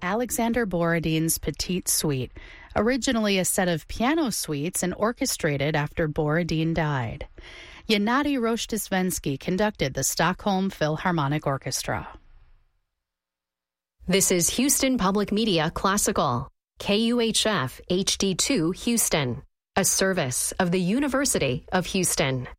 Alexander Borodin's Petite Suite, originally a set of piano suites and orchestrated after Borodin died. Gennady Rozhdestvensky conducted the Stockholm Philharmonic Orchestra. This is Houston Public Media Classical, KUHF HD2 Houston, a service of the University of Houston.